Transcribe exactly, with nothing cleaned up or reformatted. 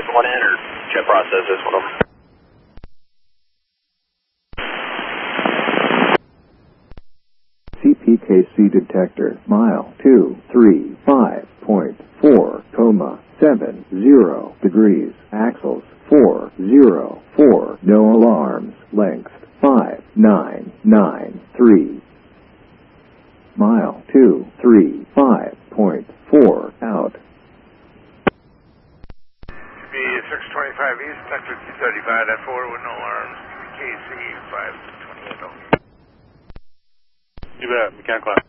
one in or jet processes, one over. C P K C detector, mile two three five point four, coma seven zero degrees, axles four zero four, no alarms, length five nine nine three. Mile two three five point four, out. Be six twenty-five east, sector two thirty-five, that four with no alarms, K C five twenty-eight. You bet, mechanical.